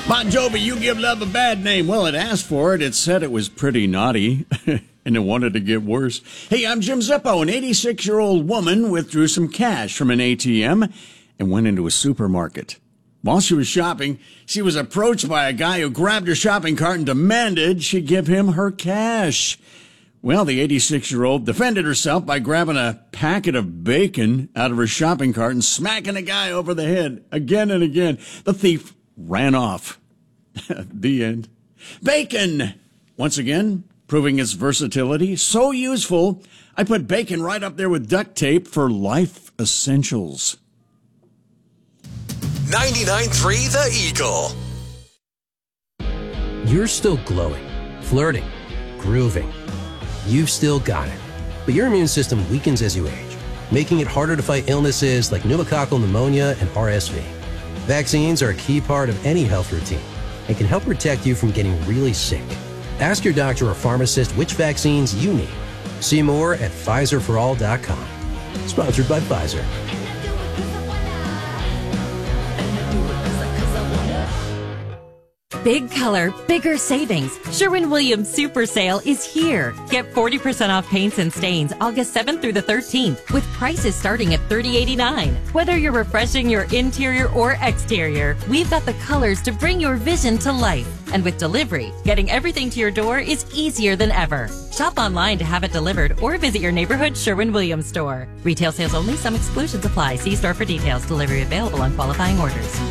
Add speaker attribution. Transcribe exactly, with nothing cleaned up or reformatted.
Speaker 1: Bon Jovi, you give love a bad name. Well, it asked for it. It said it was pretty naughty, and it wanted to get worse. Hey, I'm Jim Zippo. An eighty-six-year-old woman withdrew some cash from an A T M and went into a supermarket. While she was shopping, she was approached by a guy who grabbed her shopping cart and demanded she give him her cash. Well, the eighty-six-year-old defended herself by grabbing a packet of bacon out of her shopping cart and smacking the guy over the head again and again. The thief ran off. The end. Bacon! Once again, proving its versatility. So useful, I put bacon right up there with duct tape for life essentials.
Speaker 2: ninety-nine point three The Eagle.
Speaker 3: You're still glowing, flirting, grooving. You've still got it. But your immune system weakens as you age, making it harder to fight illnesses like pneumococcal pneumonia and R S V. Vaccines are a key part of any health routine and can help protect you from getting really sick. Ask your doctor or pharmacist which vaccines you need. See more at Pfizer for all dot com. Sponsored by Pfizer.
Speaker 4: Big color, bigger savings. Sherwin-Williams Super Sale is here. Get forty percent off paints and stains August seventh through the thirteenth with prices starting at thirty eighty-nine. Whether you're refreshing your interior or exterior, we've got the colors to bring your vision to life. And with delivery, getting everything to your door is easier than ever. Shop online to have it delivered or visit your neighborhood Sherwin-Williams store. Retail sales only. Some exclusions apply. See store for details. Delivery available on qualifying orders.